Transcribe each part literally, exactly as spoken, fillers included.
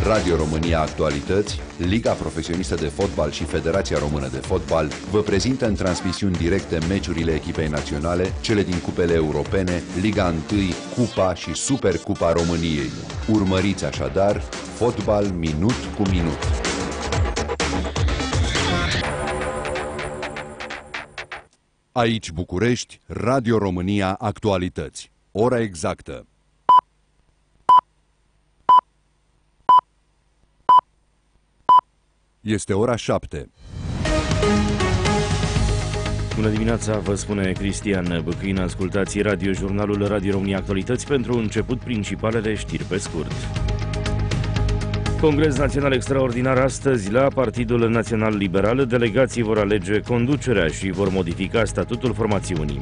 Radio România Actualități, Liga Profesionistă de Fotbal și Federația Română de Fotbal vă prezintă în transmisiuni directe meciurile echipei naționale, cele din cupele europene, Liga unu, Cupa și Supercupa României. Urmăriți așadar fotbal minut cu minut. Aici București, Radio România Actualități. Ora exactă. Este ora șapte. Bună dimineața, vă spune Cristian Băcâin. Ascultați radiojurnalul Radio România Actualități pentru început principalele știri pe scurt. Congres Național Extraordinar astăzi la Partidul Național Liberal. Delegații vor alege conducerea și vor modifica statutul formațiunii.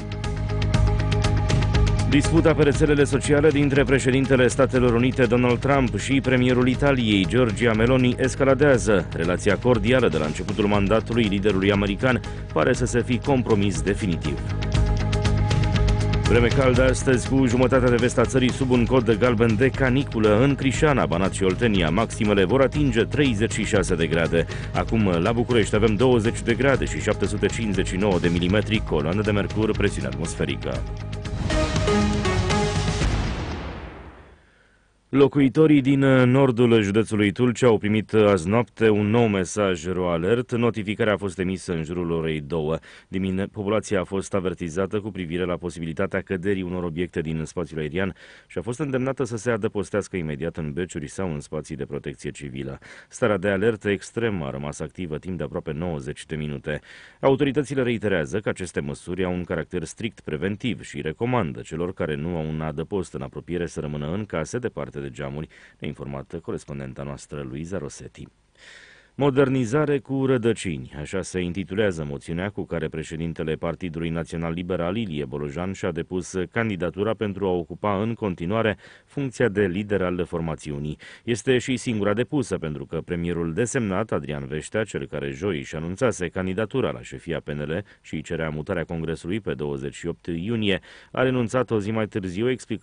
Disputa pe rețelele sociale dintre președintele Statelor Unite Donald Trump și premierul Italiei Giorgia Meloni escaladează. Relația cordială de la începutul mandatului liderului american pare să se fi compromis definitiv. Vreme caldă astăzi cu jumătatea de vest a țării sub un cod de galben de caniculă. În Crișana, Banat și Oltenia maximele vor atinge treizeci și șase de grade. Acum la București avem douăzeci de grade și șapte sute cincizeci și nouă de milimetri coloană de mercur, presiune atmosferică. Locuitorii din nordul județului Tulcea au primit azi noapte un nou mesaj RoAlert. Notificarea a fost emisă în jurul orei două. Dimine, populația a fost avertizată cu privire la posibilitatea căderii unor obiecte din spațiul aerian și a fost îndemnată să se adăpostească imediat în beciuri sau în spații de protecție civilă. Starea de alertă extremă a rămas activă timp de aproape nouăzeci de minute. Autoritățile reiterează că aceste măsuri au un caracter strict preventiv și recomandă celor care nu au un adăpost în apropiere să rămână în case departe de geamuri, ne-a informat corespondenta noastră Luiza Rosetti. Modernizare cu rădăcini, așa se intitulează moțiunea cu care președintele Partidului Național Liberal, Ilie Bolojan, și-a depus candidatura pentru a ocupa în continuare funcția de lider al formațiunii. Este și singura depusă, pentru că premierul desemnat, Adrian Veștea, cel care joi își anunțase candidatura la șefia P N L și cerea mutarea Congresului pe douăzeci și opt iunie, a renunțat o zi mai târziu, explicând